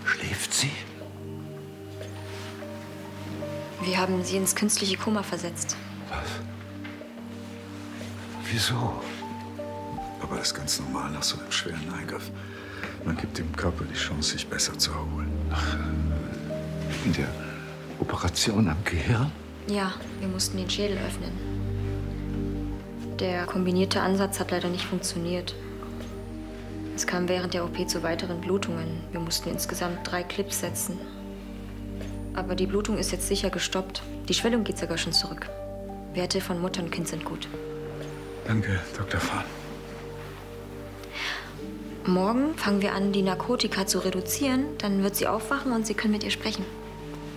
Schläft sie? Wir haben sie ins künstliche Koma versetzt. Was? Wieso? Aber das ist ganz normal nach so einem schweren Eingriff. Man gibt dem Körper die Chance, sich besser zu erholen. Ach, wegen der Operation am Gehirn? Ja, wir mussten den Schädel öffnen. Der kombinierte Ansatz hat leider nicht funktioniert. Es kam während der OP zu weiteren Blutungen. Wir mussten insgesamt 3 Clips setzen. Aber die Blutung ist jetzt sicher gestoppt. Die Schwellung geht sogar schon zurück. Werte von Mutter und Kind sind gut. Danke, Dr. Fahn. Morgen fangen wir an, die Narkotika zu reduzieren. Dann wird sie aufwachen und Sie können mit ihr sprechen.